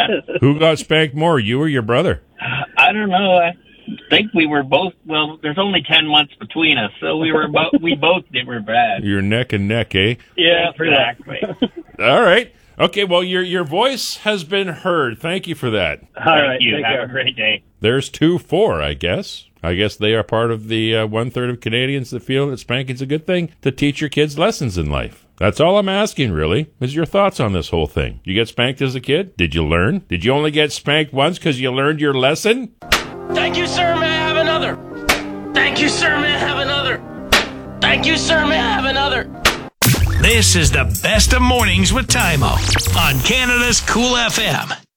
Who got spanked more, you or your brother? I don't know. I think we were both. Well, there's only 10 months between us, so we were we both were bad. You're neck and neck, eh? Yeah, exactly. All right. Okay, well, your voice has been heard. Thank you for that. Thank you. Have a great day. There's 2-4, I guess. I guess they are part of the one-third of Canadians that feel that spanking's a good thing to teach your kids lessons in life. That's all I'm asking, really, is your thoughts on this whole thing. You get spanked as a kid? Did you learn? Did you only get spanked once because you learned your lesson? Thank you, sir. May I have another? Thank you, sir. May I have another? Thank you, sir. May I have another? This is the best of mornings with Timo on Canada's Cool FM.